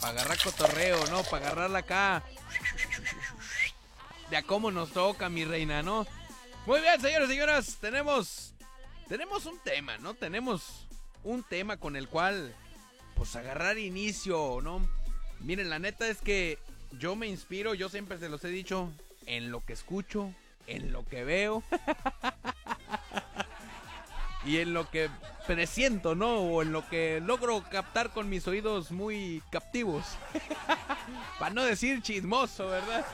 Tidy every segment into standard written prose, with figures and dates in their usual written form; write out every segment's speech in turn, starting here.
Para agarrar cotorreo, ¿no? Para agarrarla acá. De a cómo nos toca, mi reina, ¿no? Muy bien, señores y señoras. Tenemos un tema, ¿no? Tenemos un tema con el cual, pues, agarrar inicio, ¿no? Miren, la neta es que yo me inspiro, yo siempre se los he dicho, en lo que escucho, en lo que veo y en lo que presiento, ¿no? O en lo que logro captar con mis oídos muy captivos. Para no decir chismoso, ¿verdad?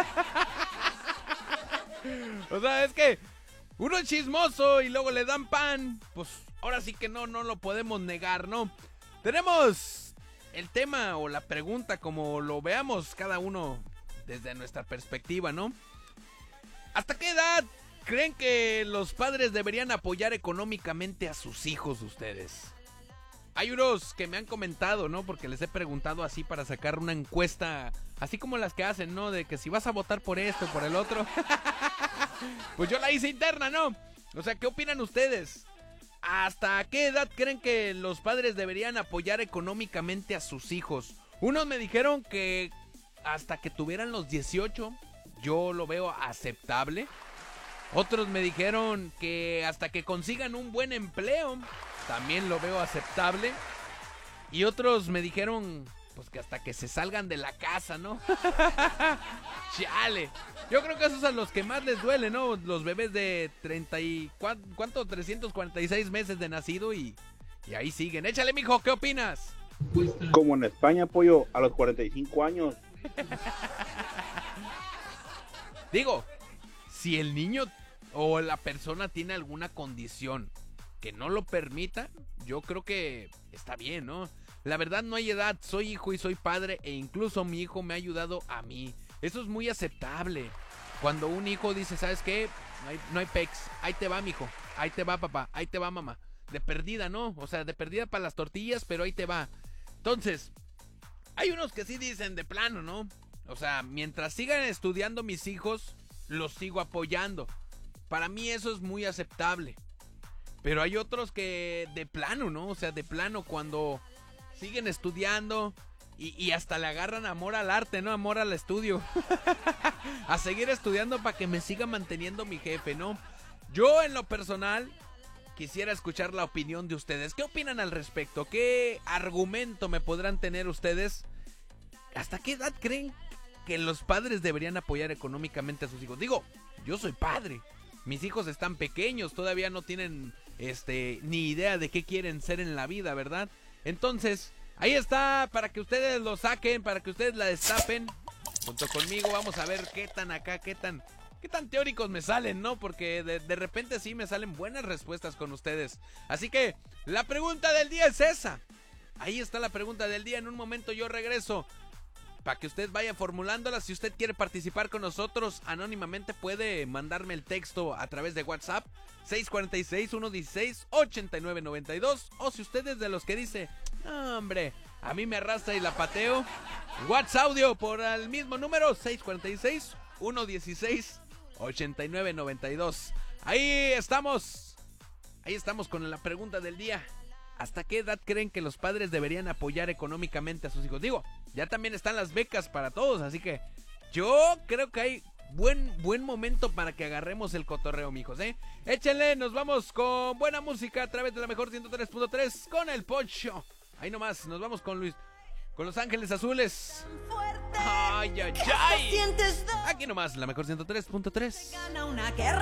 O sea, es que uno es chismoso y luego le dan pan. Pues ahora sí que no lo podemos negar, ¿no? Tenemos el tema o la pregunta como lo veamos cada uno desde nuestra perspectiva, ¿no? ¿Hasta qué edad creen que los padres deberían apoyar económicamente a sus hijos ustedes? Hay unos que me han comentado, ¿no? Porque les he preguntado así para sacar una encuesta, así como las que hacen, ¿no? De que si vas a votar por esto o por el otro. Pues yo la hice interna, ¿no? O sea, ¿qué opinan ustedes? ¿Hasta qué edad creen que los padres deberían apoyar económicamente a sus hijos? Unos me dijeron que hasta que tuvieran los 18, yo lo veo aceptable. Otros me dijeron que hasta que consigan un buen empleo, también lo veo aceptable. Y otros me dijeron, pues que hasta que se salgan de la casa, ¿no? Chale. Yo creo que esos son los que más les duele, ¿no? Los bebés de 30 y... ¿Cuánto? 346 meses de nacido y ahí siguen. Échale, mijo, ¿qué opinas? Como en España, pollo, a los 45 años. Digo, si el niño o la persona tiene alguna condición que no lo permita, yo creo que está bien, ¿no? La verdad no hay edad, soy hijo y soy padre e incluso mi hijo me ha ayudado a mí. Eso es muy aceptable. Cuando un hijo dice, ¿sabes qué? No hay pex, ahí te va, mijo, ahí te va, papá, ahí te va, mamá. De perdida, ¿no? O sea, de perdida para las tortillas, pero ahí te va. Entonces, hay unos que sí dicen de plano, ¿no? O sea, mientras sigan estudiando mis hijos, los sigo apoyando. Para mí eso es muy aceptable. Pero hay otros que de plano, ¿no? O sea, de plano cuando siguen estudiando y hasta le agarran amor al arte, ¿no? Amor al estudio. A seguir estudiando para que me siga manteniendo mi jefe, ¿no? Yo en lo personal quisiera escuchar la opinión de ustedes. ¿Qué opinan al respecto? ¿Qué argumento me podrán tener ustedes? ¿Hasta qué edad creen que los padres deberían apoyar económicamente a sus hijos? Digo, yo soy padre. Mis hijos están pequeños, todavía no tienen ni idea de qué quieren ser en la vida, ¿verdad? Entonces, ahí está, para que ustedes lo saquen, para que ustedes la destapen. Junto conmigo vamos a ver qué tan acá, qué tan teóricos me salen, ¿no? Porque de repente sí me salen buenas respuestas con ustedes. Así que, la pregunta del día es esa. Ahí está la pregunta del día, en un momento yo regreso para que usted vaya formulándola. Si usted quiere participar con nosotros anónimamente, puede mandarme el texto a través de WhatsApp 646-116-8992. O si usted es de los que dice, no, hombre, a mí me arrastra y la pateo, WhatsApp audio por el mismo número 646-116-8992. Ahí estamos con la pregunta del día. ¿Hasta qué edad creen que los padres deberían apoyar económicamente a sus hijos? Digo, ya también están las becas para todos, así que yo creo que hay buen momento para que agarremos el cotorreo, mijos, ¿eh? Échenle, nos vamos con buena música a través de la mejor 103.3 con el Poncho. Ahí nomás, nos vamos con Los Ángeles Azules. Ay, ay, ay. Aquí nomás, la mejor 103.3.